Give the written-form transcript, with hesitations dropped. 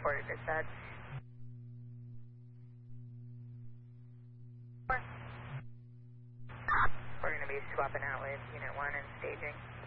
report at dispatch. We're going to be swapping out with Unit 1 and staging.